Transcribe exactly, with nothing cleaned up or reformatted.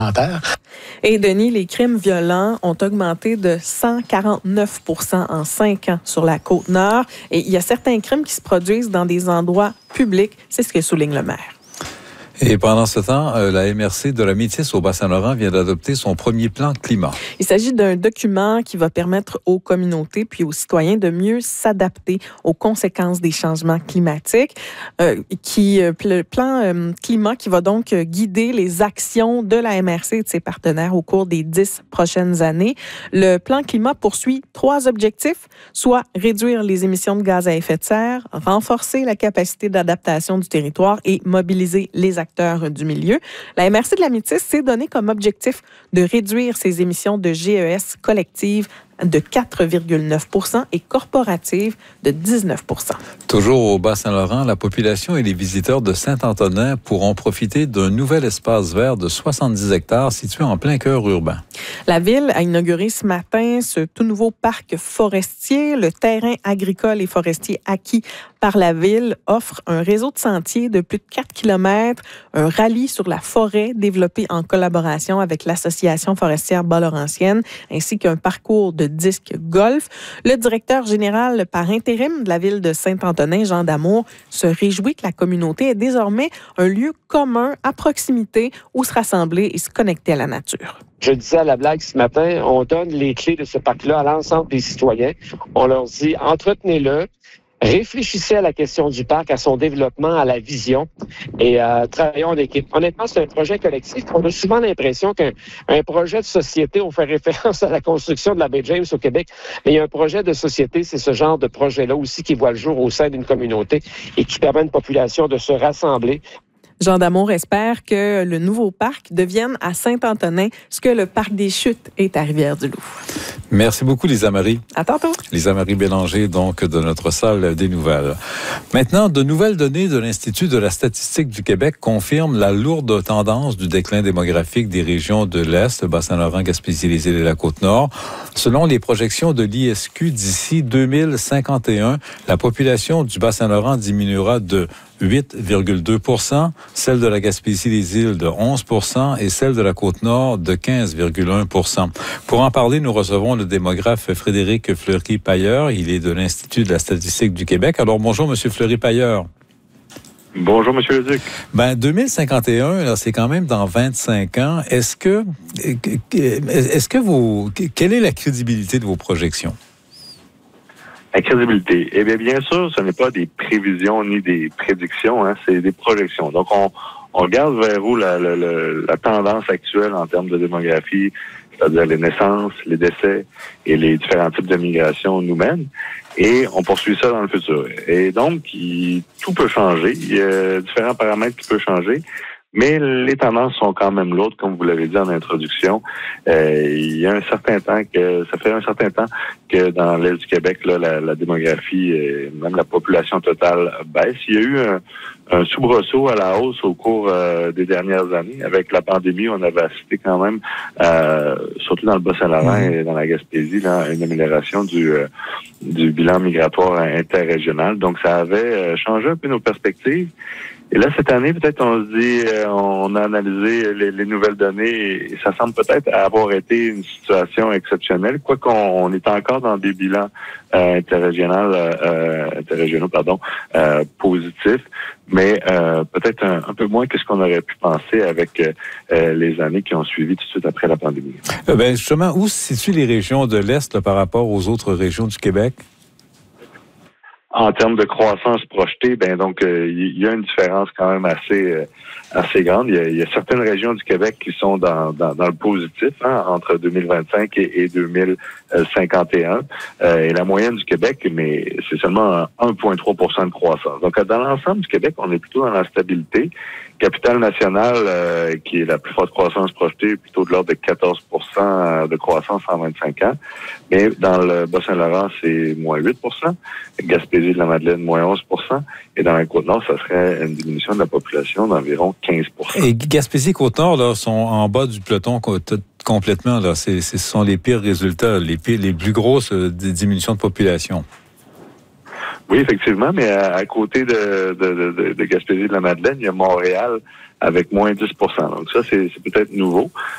Et Denis, les crimes violents ont augmenté de cent quarante-neuf pour cent en cinq ans sur la Côte-Nord. Et il y a certains crimes qui se produisent dans des endroits publics. C'est ce que souligne le maire. Et pendant ce temps, euh, la M R C de la Métis au Bas-Saint-Laurent vient d'adopter son premier plan climat. Il s'agit d'un document qui va permettre aux communautés puis aux citoyens de mieux s'adapter aux conséquences des changements climatiques. Euh, qui, euh, le plan euh, climat qui va donc guider les actions de la M R C et de ses partenaires au cours des dix prochaines années. Le plan climat poursuit trois objectifs, soit réduire les émissions de gaz à effet de serre, renforcer la capacité d'adaptation du territoire et mobiliser les acteurs du milieu. La M R C de la Métis s'est donné comme objectif de réduire ses émissions de G E S collectives de quatre virgule neuf pour cent et corporatives de dix-neuf pour cent. Toujours au Bas-Saint-Laurent, la population et les visiteurs de Saint-Antonin pourront profiter d'un nouvel espace vert de soixante-dix hectares situé en plein cœur urbain. La ville a inauguré ce matin ce tout nouveau parc forestier. Le terrain agricole et forestier acquis par la ville offre un réseau de sentiers de plus de quatre kilomètres, un rallye sur la forêt développé en collaboration avec l'Association forestière bas-laurentienne, ainsi qu'un parcours de disque golf. Le directeur général par intérim de la ville de Saint-Antonin, Jean Damour, se réjouit que la communauté ait désormais un lieu commun à proximité où se rassembler et se connecter à la nature. Je disais à la blague ce matin, on donne les clés de ce parc-là à l'ensemble des citoyens. On leur dit, entretenez-le, réfléchissez à la question du parc, à son développement, à la vision et euh, travaillons en équipe. Honnêtement, c'est un projet collectif. On a souvent l'impression qu'un un projet de société, on fait référence à la construction de la baie James au Québec, mais il y a un projet de société, c'est ce genre de projet-là aussi qui voit le jour au sein d'une communauté et qui permet à une population de se rassembler. Jean Damour espère que le nouveau parc devienne à Saint-Antonin ce que le parc des Chutes est à Rivière-du-Loup. Merci beaucoup, Lisa Marie. À tantôt. Lisa Marie Bélanger, donc, de notre salle des nouvelles. Maintenant, de nouvelles données de l'Institut de la statistique du Québec confirment la lourde tendance du déclin démographique des régions de l'Est, Bas-Saint-Laurent, Gaspésie, les îles et la Côte-Nord. Selon les projections de l'I S Q, d'ici deux mille cinquante et un, la population du Bas-Saint-Laurent diminuera de huit virgule deux pour cent, celle de la Gaspésie-les-Îles de onze pour cent et celle de la Côte-Nord de quinze virgule un pour cent. Pour en parler, nous recevons le démographe Frédéric Fleury-Pailleur. Il est de l'Institut de la statistique du Québec. Alors, bonjour, M. Fleury-Pailleur. Bonjour, M. Leduc. Ben, deux mille cinquante et un, là, c'est quand même dans vingt-cinq ans. Est-ce que, est-ce que vous, quelle est la crédibilité de vos projections? La crédibilité. Eh bien, bien sûr, ce n'est pas des prévisions ni des prédictions, hein, c'est des projections. Donc, on, on regarde vers où la, la, la, la tendance actuelle en termes de démographie, c'est-à-dire les naissances, les décès et les différents types de migration nous mènent, et on poursuit ça dans le futur. Et donc, il, tout peut changer. Il y a différents paramètres qui peuvent changer. Mais les tendances sont quand même lourdes, comme vous l'avez dit en introduction. Euh, il y a un certain temps que ça fait un certain temps que dans l'Est du Québec, là, la, la démographie, et même la population totale baisse. Il y a eu un, un soubresaut à la hausse au cours euh, des dernières années. Avec la pandémie, on avait assisté quand même, euh, surtout dans le Bas-Saint-Laurent mmh. et dans la Gaspésie, là, une amélioration du, euh, du bilan migratoire interrégional. Donc, ça avait euh, changé un peu nos perspectives. Et là, cette année, peut-être on se dit, euh, on a analysé les, les nouvelles données et ça semble peut-être avoir été une situation exceptionnelle, quoique on, on est encore dans des bilans euh, interrégionaux, euh, interrégionaux pardon, euh, positifs, mais euh, peut-être un, un peu moins que ce qu'on aurait pu penser avec euh, les années qui ont suivi tout de suite après la pandémie. Euh, ben justement, où se situent les régions de l'Est là, par rapport aux autres régions du Québec? En termes de croissance projetée, ben donc il euh, y a une différence quand même assez euh, assez grande. Il y, a, il y a certaines régions du Québec qui sont dans dans, dans le positif hein, entre deux mille vingt-cinq et, et deux mille cinquante et un. Euh, et la moyenne du Québec, mais c'est seulement un virgule trois pour cent de croissance. Donc dans l'ensemble du Québec, on est plutôt dans la stabilité. Capitale-Nationale, euh, qui est la plus forte croissance projetée, plutôt de l'ordre de quatorze pour cent de croissance en vingt-cinq ans. Mais dans le Bas-Saint-Laurent, c'est moins huit pour cent. Gaspésie de la Madeleine, moins onze pour cent. Et dans la Côte-Nord, ça serait une diminution de la population d'environ quinze pour cent. Et Gaspésie et Côte-Nord là, sont en bas du peloton complètement. Là. C'est, ce sont les pires résultats, les, pires, les plus grosses euh, diminutions de population. Oui, effectivement, mais à, à côté de, de, de, de Gaspésie de la Madeleine, il y a Montréal avec moins dix pour cent. Donc ça, c'est, c'est peut-être nouveau.